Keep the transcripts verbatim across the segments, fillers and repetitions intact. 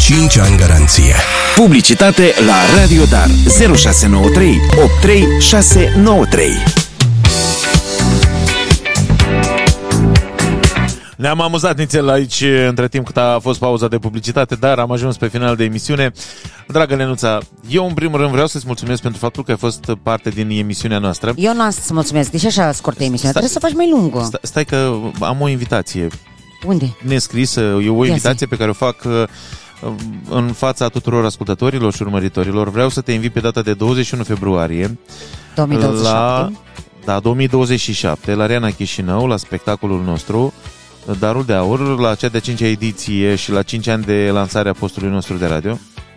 cinci ani garanție. Publicitate la Radio Dar zero șase nouă trei opt trei șase nouă trei. Ne-am amuzat nițel aici între timp cât a fost pauza de publicitate, dar am ajuns pe final de emisiune. Dragă Lenuța, eu în primul rând vreau să-ți mulțumesc pentru faptul că ai fost parte din emisiunea noastră. Eu n-am să-ți mulțumesc, deși așa scurtă emisiunea, trebuie să faci mai lungă. Stai, stai că am o invitație. Unde? Nescrisă, e o invitație pe care o fac în fața tuturor ascultătorilor și urmăritorilor. Vreau să te invit pe data de douăzeci și unu februarie două mii douăzeci și șapte la, da, două mii douăzeci și șapte la Arena Chișinău, la spectacolul nostru Darul de Aur, la cea de-a cincea ediție și la cinci ani de lansare a postului nostru de radio.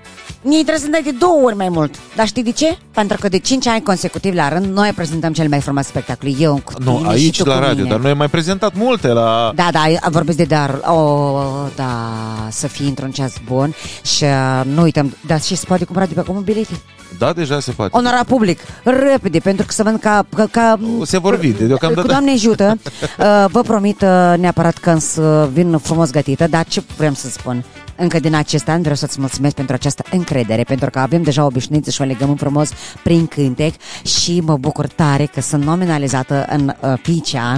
Ei trebuie să dai de două ori mai mult. Dar știi de ce? Pentru că de cinci ani consecutiv la rând noi prezentăm cel mai frumos spectacol. Eu cu tine. Nu, aici și tu la radio, mine. dar noi am mai prezentat multe la... Da, da, vorbesc de Darul. Oh, da, să fii într-un ceas bun. Și uh, nu uităm, dar și se poate cumpăra de pe acum bilete. Da, deja se poate. Onora public, repede, pentru că să văd ca... ca, ca se vor vide, deocamdată. Cu Doamne ajută, uh, vă promit uh, neapărat că să vin frumos gătită, dar ce vrem să spun? Încă din acest an vreau să-ți mulțumesc pentru această încredere, pentru că avem deja obișnuință și o legăm frumos prin cântec și mă bucur tare că sunt nominalizată în uh, Picean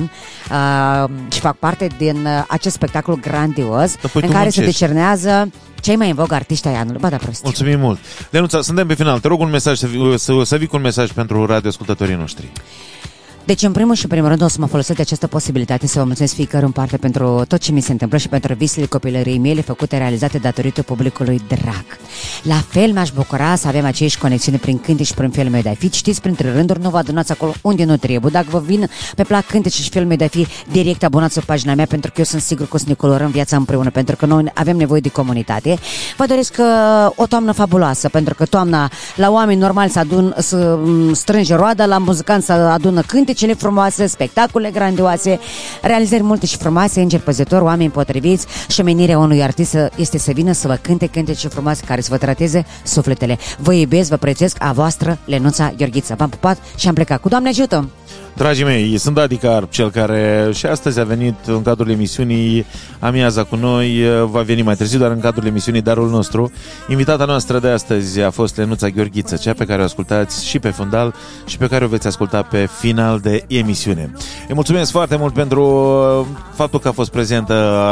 uh, și fac parte din uh, acest spectacol grandios păi în care muncești. se decernează cei mai în vogă artiști ai anului. Ba da, prostie. Mulțumim mult. Lenuța, suntem pe final. Te rog un mesaj, să, să, să vii cu un mesaj pentru radioascultătorii noștri. Deci, în primul și primul rând, o să mă folosesc de această posibilitate să vă mulțumesc fiecare în parte pentru tot ce mi se întâmplă și pentru visele copilăriei mele făcute, realizate datorită publicului drag. La fel m-aș bucura să avem aceeași conexiune prin cânteci și prin filme de-a fi. Știți, printre rânduri, nu vă adunați acolo unde nu trebuie. Dacă vă vin pe plac cânteci și filme de-a fi, direct abonați pe pagina mea, pentru că eu sunt sigur că o să ne colorăm viața împreună, pentru că noi avem nevoie de comunitate. Vă doresc uh, o toamnă fabuloasă, pentru că toamna la oameni normali să, adun, să strânge roada, la muzicanți să adună cânteci cele frumoase, spectacole grandioase, realizări multe și frumoase, îngeri păzitori, oameni potriviți și menirea unui artist este să vină să vă cânte cântece frumoase care să vă trateze sufletele. Vă iubesc, vă prețuiesc, a voastră Lenuța Gheorghiță. V-am pupat și am plecat. Cu Doamne ajută! Dragii mei, sunt Adi Carp, cel care și astăzi a venit în cadrul emisiunii Amiaza cu noi, va veni mai târziu, dar în cadrul emisiunii Darul nostru. Invitata noastră de astăzi a fost Lenuța Gheorghiță, cea pe care o ascultați și pe fundal și pe care o veți asculta pe final de emisiune. Îi mulțumesc foarte mult pentru faptul că a fost prezentă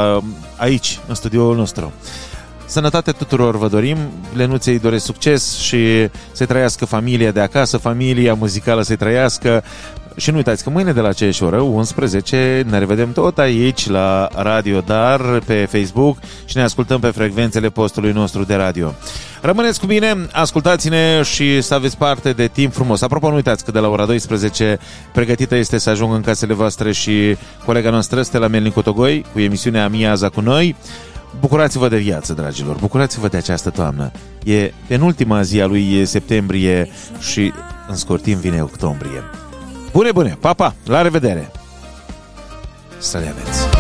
aici, în studioul nostru. Sănătate tuturor vă dorim, Lenuței doresc succes și să trăiască familia de acasă, familia muzicală să trăiască. Și nu uitați că mâine de la aceeași oră, unsprezece, ne revedem tot aici la Radio Dar, pe Facebook și ne ascultăm pe frecvențele postului nostru de radio. Rămâneți cu bine, ascultați-ne și să aveți parte de timp frumos. Apropo, nu uitați că de la ora douăsprezece pregătită este să ajungă în casele voastre și colega noastră, Stella Melnicu Togoi, cu emisiunea Amiaza cu noi. Bucurați-vă de viață, dragilor, bucurați-vă de această toamnă. E penultima zi a lui septembrie și în scurt timp vine octombrie. Bune, bune, pa, pa, la revedere! Să le aveți!